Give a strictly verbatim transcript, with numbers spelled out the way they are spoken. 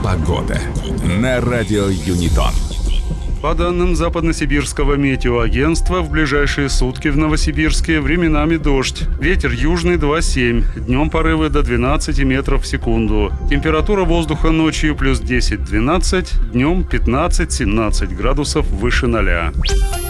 Погода на радио Юнитон. По данным Западносибирского метеоагентства, в ближайшие сутки в Новосибирске временами дождь. Ветер южный два семь, днем порывы до двенадцати метров в секунду. Температура воздуха ночью плюс десять-двенадцать, днем пятнадцать-семнадцать градусов выше ноля.